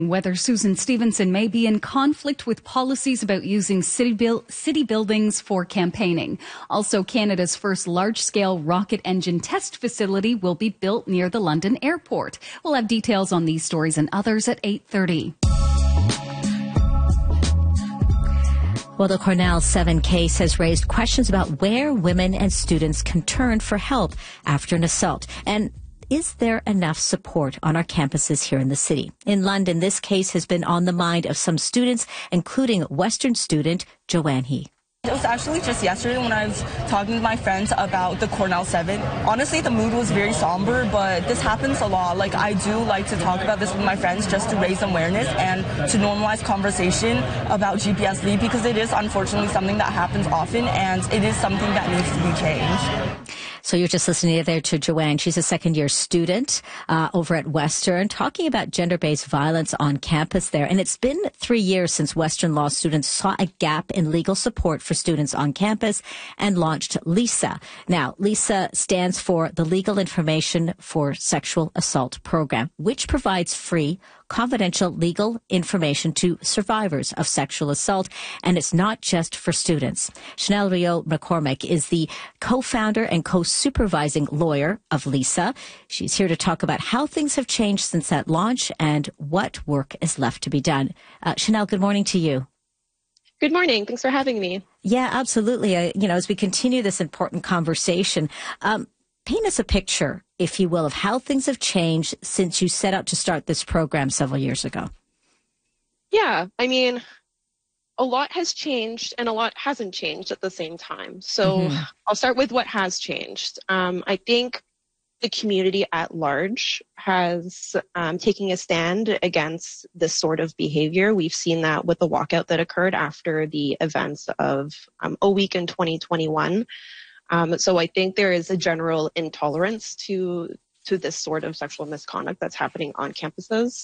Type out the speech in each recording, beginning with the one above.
Whether Susan Stevenson may be in conflict with policies about using city buildings for campaigning. Also, Canada's first large-scale rocket engine test facility will be built near the London airport. We'll have details on these stories and others at 8:30. Well, the Cornell 7 case has raised questions about where women and students can turn for help after an assault. And is there enough support on our campuses here in the city? In London, this case has been on the mind of some students, including Western student Joanne He. It was actually just yesterday when I was talking to my friends about the Cornell 7. Honestly, the mood was very somber, but this happens a lot. Like, I do like to talk about this with my friends just to raise awareness and to normalize conversation about GPSD, because it is unfortunately something that happens often and it is something that needs to be changed. So you're just listening there to Joanne. She's a second-year student over at Western, talking about gender-based violence on campus there. And it's been 3 years since Western law students saw a gap in legal support for students on campus and launched LISA. Now, LISA stands for the Legal Information for Sexual Assault Program, which provides free, confidential legal information to survivors of sexual assault. And it's not just for students. Chanel Rio McCormick is the co-founder and co-supervising lawyer of LISA. She's here to talk about how things have changed since that launch and what work is left to be done. Chanel, good morning to you. Good morning. Thanks for having me. Yeah, absolutely. As we continue this important conversation, paint us a picture, if you will, of how things have changed since you set out to start this program several years ago. Yeah, I mean, a lot has changed and a lot hasn't changed at the same time. So I'll start with what has changed. I think the community at large has taken a stand against this sort of behavior. We've seen that with the walkout that occurred after the events of O Week in 2021. So I think there is a general intolerance to this sort of sexual misconduct that's happening on campuses.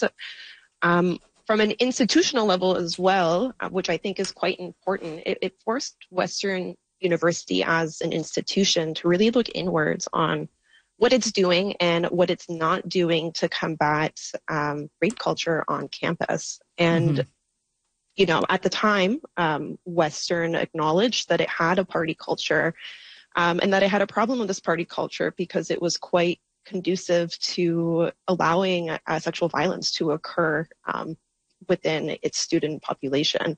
From an institutional level as well, which I think is quite important, it forced Western University as an institution to really look inwards on what it's doing and what it's not doing to combat rape culture on campus. And at the time, Western acknowledged that it had a party culture. And that it had a problem with this party culture because it was quite conducive to allowing sexual violence to occur within its student population.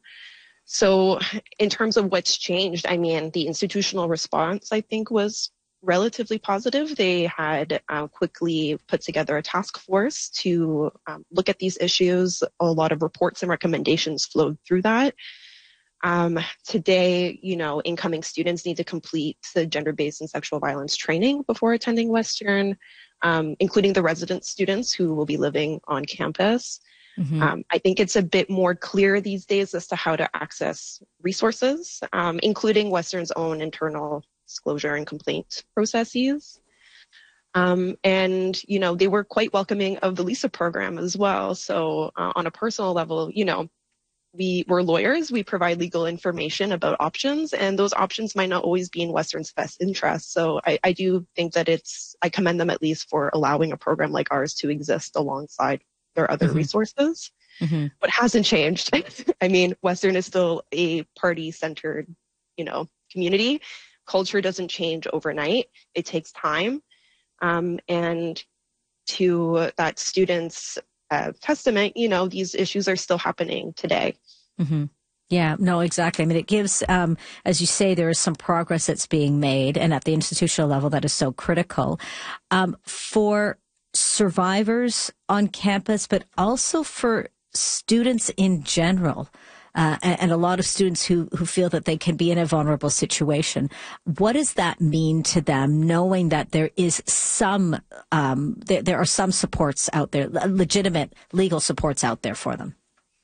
So in terms of what's changed, I mean, the institutional response, I think, was relatively positive. They had quickly put together a task force to look at these issues. A lot of reports and recommendations flowed through that. Today, incoming students need to complete the gender-based and sexual violence training before attending Western, including the resident students who will be living on campus. I think it's a bit more clear these days as to how to access resources, including Western's own internal disclosure and complaint processes. And, they were quite welcoming of the LISA program as well. So on a personal level, we're lawyers, we provide legal information about options, and those options might not always be in Western's best interest. So I do think that I commend them at least for allowing a program like ours to exist alongside their other resources. What hasn't changed, I mean, Western is still a party-centered, community. Culture doesn't change overnight. It takes time. And to that students' testament, these issues are still happening today. Yeah, no, exactly. I mean, it gives, as you say, there is some progress that's being made, and at the institutional level, that is so critical for survivors on campus, but also for students in general. And a lot of students who feel that they can be in a vulnerable situation. What does that mean to them, knowing that there is some, there are some supports out there, legitimate legal supports out there for them?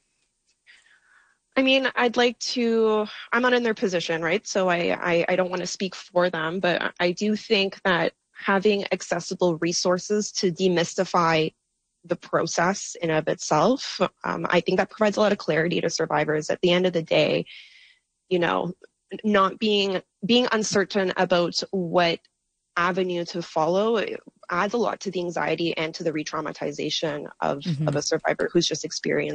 I mean, I'm not in their position, right? So I don't want to speak for them, but I do think that having accessible resources to demystify the process in of itself, I think that provides a lot of clarity to survivors. At the end of the day, not being uncertain about what avenue to follow, it adds a lot to the anxiety and to the re-traumatization of a survivor who's just experienced